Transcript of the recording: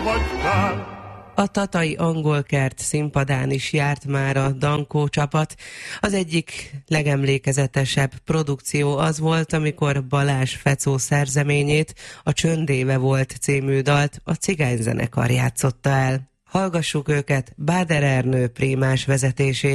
A tatai Angolkert színpadán is járt már a Dankó csapat. Az egyik legemlékezetesebb produkció az volt, amikor Balázs Fecó szerzeményét, a Csöndéve volt című dalt a cigányzenekar játszotta el. Hallgassuk őket Báder Ernő prímás vezetésében.